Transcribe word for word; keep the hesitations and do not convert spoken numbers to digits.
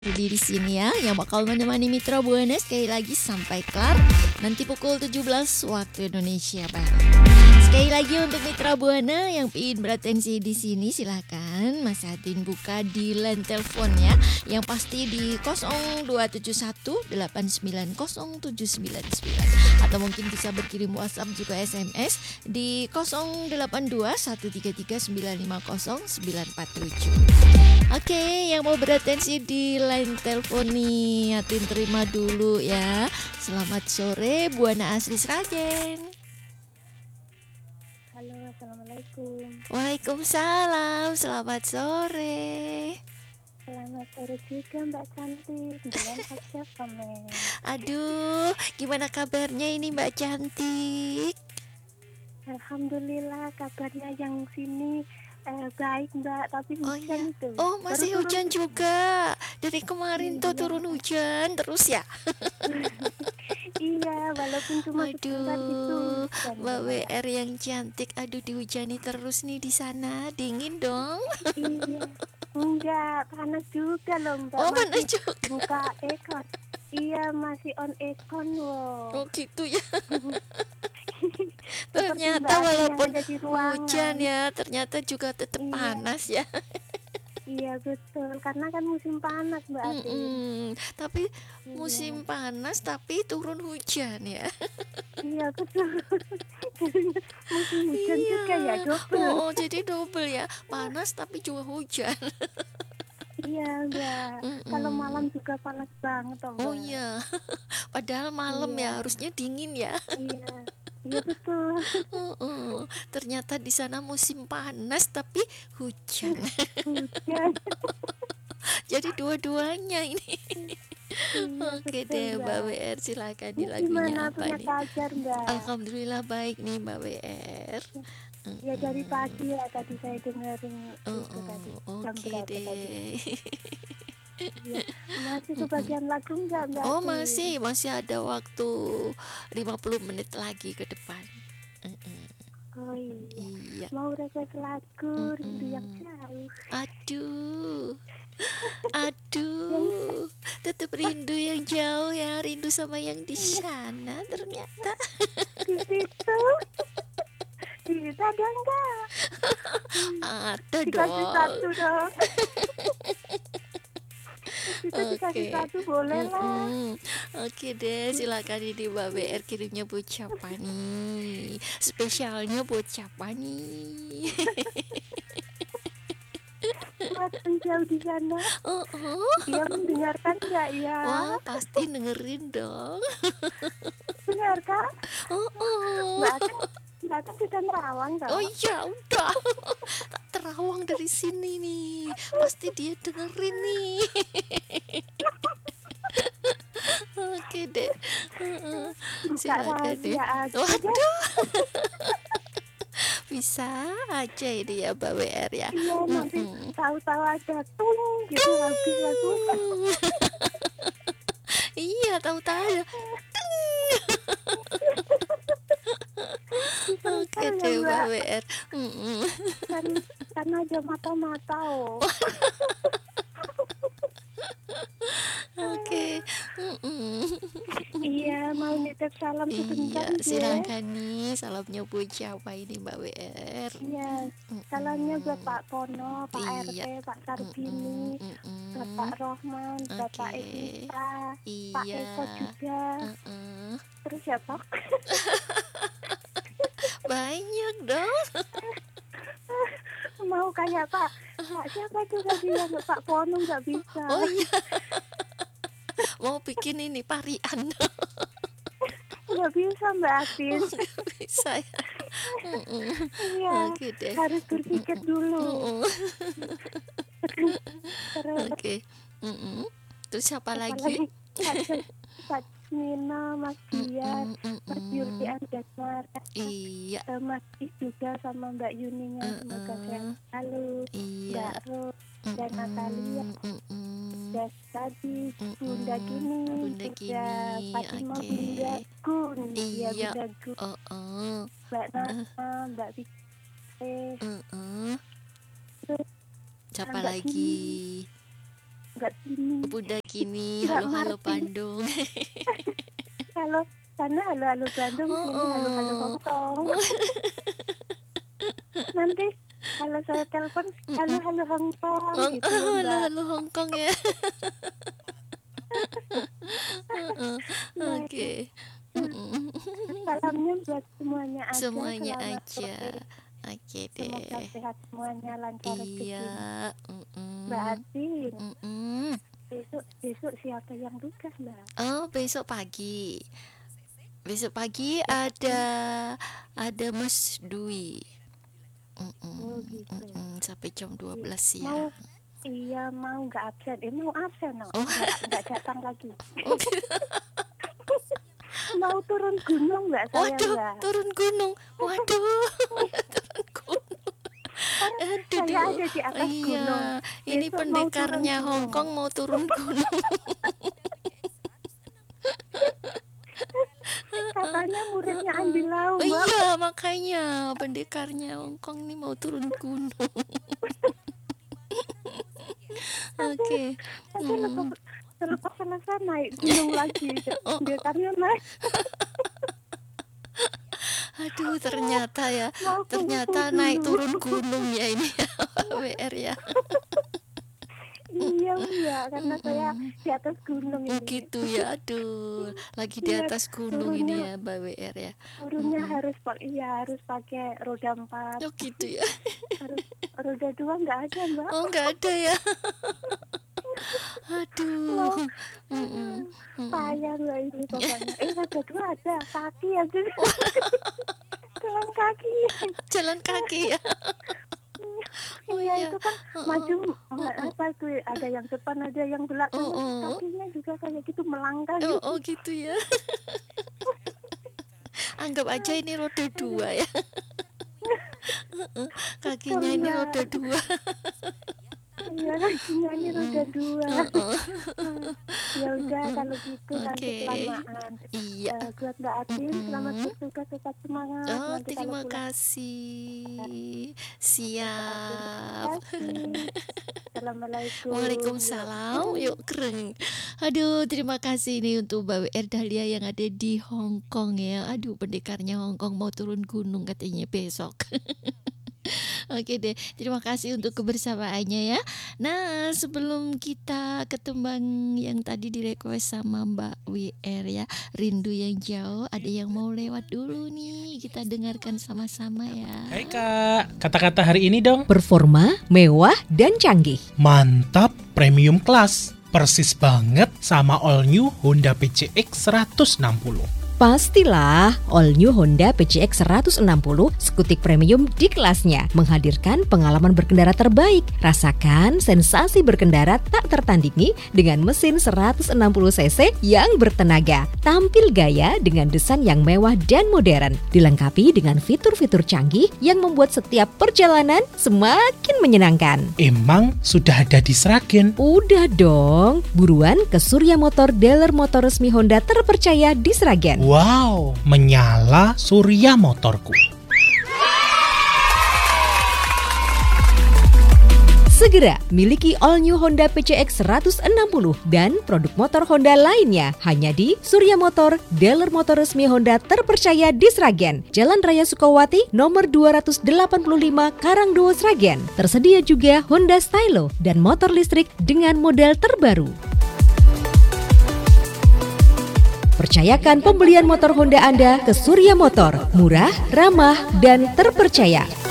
Jadi di sini ya, yang bakal menemani Mitra Buana sekali lagi sampai kelar nanti pukul tujuh belas waktu Indonesia Barat. Sekali lagi untuk Mitra Buana yang ingin beratensi di sini silahkan Mas Adin buka di line telepon ya, yang pasti di nol dua tujuh satu delapan sembilan nol tujuh sembilan sembilan atau mungkin bisa berkirim WhatsApp juga S M S di nol delapan dua satu tiga tiga sembilan lima nol sembilan empat tujuh. Oke, yang mau beratensi di line telepon nih, Atin terima dulu ya. Selamat sore, Buana Asri Sragen. Halo, assalamualaikum. Waalaikumsalam, selamat sore. Selamat sore juga Mbak Cantik. Dengan aja komen. Aduh, gimana kabarnya ini Mbak Cantik? Alhamdulillah kabarnya yang sini eh, baik Mbak, tapi Oh hujan iya. itu. Oh masih Baru hujan turun. juga. Dari kemarin tuh Iya. turun hujan terus ya. Iya, walaupun cuma sebentar itu. Aduh, hujan, Mbak W Mbak. R yang cantik. Aduh dihujani terus nih di sana. Dingin dong. Iya. Enggak, panas juga loh Mbak. Oh Masih panas juga. buka ekor. Iya, masih on aircon loh. Oh gitu ya. Seperti Ternyata Mbak Atin yang walaupun ada di ruangan. hujan ya, ternyata juga tetap Iya. panas ya. Iya betul, karena kan musim panas Mbak Atin. Mm-mm. Tapi Iya. musim panas tapi turun hujan ya. Iya betul. Musim hujan Iya. juga ya, double. Oh, oh, jadi double ya. Panas tapi juga hujan. Iya Mbak. Kalau Mm-mm. malam juga panas banget toh Mbak. Oh iya. Padahal malam Iya. ya harusnya dingin ya. Iya. Iya betul. Uh-uh. Ternyata di sana musim panas tapi hujan. Hujan. Jadi dua-duanya ini. Iya, Oke betul, deh Mbak Mbak. W R, silakan Ini di lagunya gimana apa punya nih? kabar Mbak? Alhamdulillah baik nih Mbak W R. Ya dari pagi ya tadi saya dengerin Oh, itu tadi. oh, Jam oke berapa tadi? deh. Iya. Masih kebagian lagu enggak Mbak? Oh Atin? masih masih ada waktu lima puluh menit lagi ke depan. Mm-mm. Oh iya. Iya. Mau request lagu rindu yang jauh. Aduh. Aduh. Tetap rindu yang jauh ya, rindu sama yang di sana ternyata. Di situ. Di situ ada enggak? Ada Dikasih dong. satu dong. Itu dikasih Oke. satu boleh lah. Mm-mm. Oke deh, silakan ini Mbak B R kirimnya buat siapa nih? Spesialnya buat siapa nih? Buat yang jauh di sana. Oh, oh. Dia mendengarkan enggak ya? Wah, pasti dengerin dong. Benar kak? Oh, oh. Mbak Atin, Mbak Atin sudah nerawang tau? Oh iya, udah. Tak terawang dari sini nih. Pasti dia dengerin nih. Oke deh. Uh-uh. Buka Silakan deh. rahasia aja. Waduh. Bisa aja ini ya Mbak W R ya. Iya nanti Mm-mm. tahu-tahu ada tung gitu habis lagu. Iya, tahu-tahu ada. Oke Bisa deh ya, Mbak Mbak? W R. Mm-mm. Kan, karena ada mata-mata oh. Oke. Mm-mm. Iya mau nitip salam sebentar Iya, deh. silakan nih. Salamnya buat siapa ini Mbak W R? Iya, Mm-mm. salamnya buat Pak Pono, Pak Iya. R T, Pak Sarbini, Mm-mm. Bapak Rohman, Bapak Oke. Evita, Pak Iya. Eko juga. Uh-uh. Terus siapa? Banyak dong. Mau kayak Pak, Pak siapa tuh tadi yang Pak Pono nggak bisa. Oh iya. Mau bikin ini parian. Nggak bisa Mbak Atin. Oh, nggak bisa ya. Mm-mm. Iya, Oke deh. harus berpikir dulu. Mm-mm. Terus Oke. Mm-mm. Terus siapa lagi? apalagi ada Pak Mina, Mas Dian, Mm-mm, Mas mm-mm. Yulki Anjasmar, Iya. eh, Mas Is juga sama Mbak Yuninya, semoga Uh-uh. sehat selalu. Iya. Mbak Ro dan Natalia, Mm-mm. dan tadi Bunda Mm-mm. Gini, Bunda Bunda Gini, Fatima, oke. Bunda Gun, ya Iya. Bunda Gun, Oh, oh. Mbak Nana, Mbak Vite, Uh-uh. terus Siapa Mbak lagi? nggak sini. Bunda kini, Nggak halo-halo ngerti. Bandung. Halo sana, halo halo Bandung, Oh, sini halo halo oh. Hongkong. Nanti kalau saya telepon halo halo Hongkong Hong- gitu loh, Mbak. halo-halo Hongkong ya. Heeh, Nah, Oke. Mm-mm. salamnya buat semuanya aja. Semuanya selamat aja. sore. Oke Semoga deh. sehat semuanya, lancar rezeki. Iya. Mbak Mm-mm. Atin, Mm-mm. besok besok siapa yang tugas, Mbak? Oh, besok pagi. Besok pagi ada ada Mas Dwi. Mm-mm. Oh gitu. Mm-mm. Sampai jam dua belas Mau siang. iya mau nggak absen? Eh mau absen no? Oh. Nggak nggak datang lagi. Oh, gitu. Mau turun gunung nggak saya, Waduh, Mbak? turun gunung. Waduh, turun gunung. Kan Aduh, saya duh. ada di atas Iya, gunung. ini Besok mau pendekarnya turun gunung. Hongkong mau turun gunung. Katanya muridnya Andi Lau, Oh, Mbak. iya, makanya pendekarnya Hongkong nih mau turun gunung. Oke. Nanti Hmm. lepas terlepas selesai naik gunung lagi. Dia karena naik. Aduh, ternyata ya, Mau ternyata kumpul naik dulu. turun gunung ya ini ya, W R ya. Iya, iya, karena saya Mm-mm. di atas gunung ini. Gitu ya, aduh, lagi di Iya, atas gunung ini turunnya- ya, Mbak W R ya. Turunnya Mm-mm. harus pakai iya harus pakai roda empat. Oh gitu ya. Harus roda dua nggak ada, Mbak. Oh nggak ada ya. Aduh. Mm-mm. Mm-mm. Payah loh ini pokoknya. Eh roda dua ada, kaki aja. Jalan kaki. Jalan kaki ya. Oh, Iya iya. itu kan Oh, maju oh, oh. apa tuh ada yang depan ada yang belakang. Oh, oh. Kakinya juga kayak gitu melangkah. Oh, gitu. oh gitu ya. Anggap aja ini roda dua ya. Kakinya ini Betul, Mbak. roda dua. Iya kakinya ini roda dua. Oh, oh. Ya udah kalau gitu nanti Oke. kelamaan. Iya. Eh, buat Mbak Atin, selamat Mm-mm. bertugas, tetap semangat. Oh, Nanti kalau terima pulang, kasih. Siap. kasih. Assalamualaikum. Waalaikumsalam. Yuk keren. Aduh, terima kasih nih untuk Mbak W R Dahlia yang ada di Hong Kong ya. Aduh, pendekarnya Hong Kong mau turun gunung katanya besok. Oke deh, terima kasih untuk kebersamaannya ya. Nah, sebelum kita ke tembang yang tadi direquest sama Mbak W R ya, Rindu yang Jauh, ada yang mau lewat dulu nih. Kita dengarkan sama-sama ya. Hai Kak, kata-kata hari ini dong. Performa, mewah, dan canggih. Mantap, premium class. Persis banget sama all new Honda P C X seratus enam puluh. Pastilah, all new Honda P C X seratus enam puluh skutik premium di kelasnya, menghadirkan pengalaman berkendara terbaik. Rasakan sensasi berkendara tak tertandingi dengan mesin seratus enam puluh cc yang bertenaga. Tampil gaya dengan desain yang mewah dan modern, dilengkapi dengan fitur-fitur canggih yang membuat setiap perjalanan semakin menyenangkan. Emang sudah ada di Sragen? Udah dong, buruan ke Surya Motor, dealer motor resmi Honda terpercaya di Sragen. Wow, menyala Surya motorku. Segera miliki all new Honda P C X seratus enam puluh dan produk motor Honda lainnya hanya di Surya Motor, dealer motor resmi Honda terpercaya di Sragen, Jalan Raya Sukawati, nomor dua ratus delapan puluh lima Karangdowo, Sragen. Tersedia juga Honda Stylo dan motor listrik dengan model terbaru. Percayakan pembelian motor Honda Anda ke Surya Motor, murah, ramah, dan terpercaya.